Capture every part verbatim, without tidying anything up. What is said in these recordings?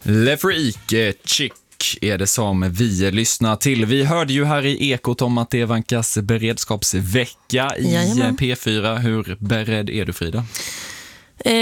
Le Freak, Chick är det som vi lyssnar till. Vi hörde ju här i Ekot om att det vankas beredskapsvecka i Jajamän. P fyra. Hur beredd är du, Frida? Eh,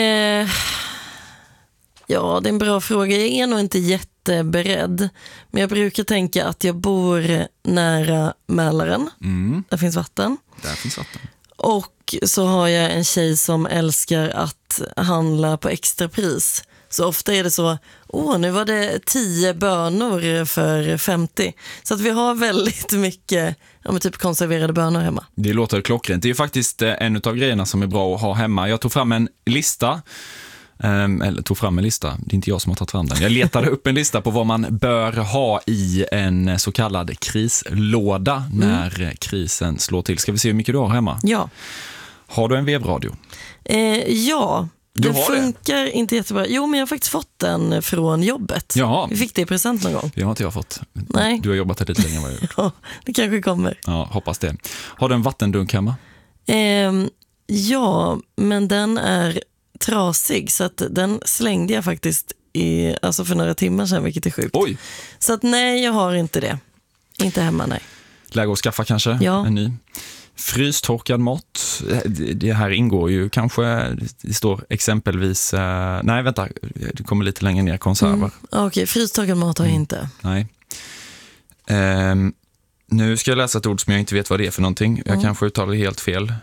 ja, det är en bra fråga. Jag är nog inte jätteberedd. Men jag brukar tänka att jag bor nära Mälaren. Mm. Där finns vatten. Där finns vatten. Och så har jag en tjej som älskar att handla på extrapris. Så ofta är det så, åh nu var det tio bönor för femtio. Så att vi har väldigt mycket ja, typ konserverade bönor hemma. Det låter klockrent. Det är ju faktiskt en av grejerna som är bra att ha hemma. Jag tog fram en lista, um, eller tog fram en lista, det är inte jag som har tagit fram den. Jag letade upp en lista på vad man bör ha i en så kallad krislåda när mm. krisen slår till. Ska vi se hur mycket du har hemma? Ja. Har du en vevradio? Eh, ja. Du det funkar det? Inte jättebra. Jo, men jag har faktiskt fått den från jobbet. Jaha. Vi fick det i present någon gång. Det har inte jag fått. Nej. Du har jobbat här lite längre än vad jag gjort. Ja, det kanske kommer. Ja, hoppas det. Har du en vattendunk hemma? Eh, ja, men den är trasig. Så att den slängde jag faktiskt i, alltså för några timmar sedan, vilket är sjukt. Oj. Så att nej, jag har inte det. Inte hemma, nej. Läge att skaffa kanske ja. en ny. Frystorkad mat, det här ingår ju kanske, det står exempelvis, eh, nej vänta, det kommer lite längre ner, konserver. Mm, Okej, okay. Frystorkad mat har jag mm, inte. Nej. Um, nu ska jag läsa ett ord som jag inte vet vad det är för någonting. Jag mm. kanske uttalar det helt fel.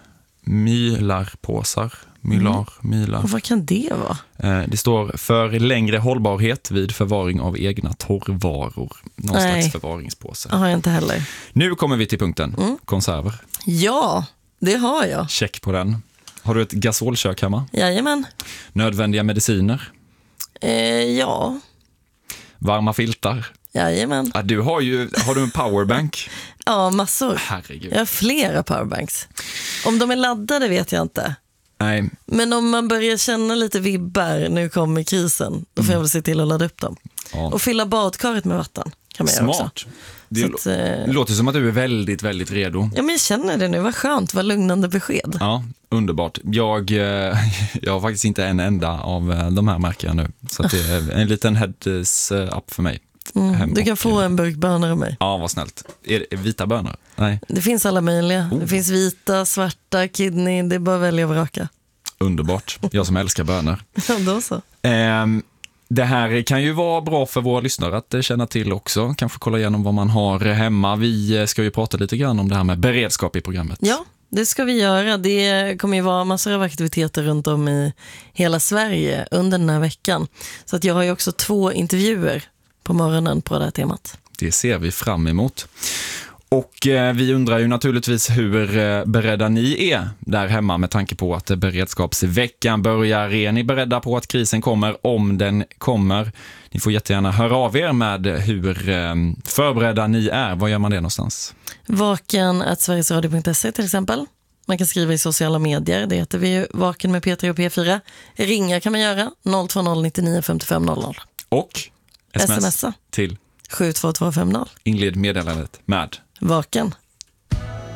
Mylarpåsar, mylar, mm. mylar. Och vad kan det vara? Uh, det står för längre hållbarhet vid förvaring av egna torrvaror. Någon Nej. slags förvaringspåse. Det har jag inte heller. Nu kommer vi till punkten, mm. konserver. Ja, det har jag. Check på den. Har du ett gasolkök hemma? Jajamän. Nödvändiga mediciner? Eh, ja. Varma filtar? Jajamän. Ja, du har ju, har du en powerbank? Ja, massor. Herregud. Jag har flera powerbanks. Om de är laddade vet jag inte. Nej. Men om man börjar känna lite vibbar, nu kommer krisen, då får mm. jag väl se till att ladda upp dem. Ja. Och fylla badkaret med vatten kan man Smart. göra också. Det l- att, låter som att du är väldigt, väldigt redo. Ja, men jag känner det nu. Vad skönt, vad lugnande besked. Ja, underbart. Jag, jag har faktiskt inte en enda av de här märkena nu. Så att det är en liten heads-up för mig. Mm, du kan och, få en burk bönor av mig. Ja, vad snällt. Är det vita bönor? Nej. Det finns alla möjliga. Oh. Det finns vita, svarta, kidney. Det är bara att välja och vraka. Underbart. Jag som älskar bönor. Ja, då så. Um, Det här kan ju vara bra för våra lyssnare att känna till också. Kanske kolla igenom vad man har hemma. Vi ska ju prata lite grann om det här med beredskap i programmet. Ja, det ska vi göra. Det kommer ju vara massor av aktiviteter runt om i hela Sverige under den här veckan. Så att jag har ju också två intervjuer på morgonen på det här temat. Det ser vi fram emot. Och eh, vi undrar ju naturligtvis hur eh, beredda ni är där hemma med tanke på att beredskapsveckan börjar. Är ni beredda på att krisen kommer om den kommer? Ni får jättegärna höra av er med hur eh, förberedda ni är. Vad gör man det någonstans? Vaken at sverigesradio punkt se till exempel. Man kan skriva i sociala medier. Det heter vi ju Vaken med P tre och P fyra. Ringa kan man göra noll två noll nittionio femtiofem noll noll. Och sms smsa till sju två två fem noll. Inled meddelandet med Vaken.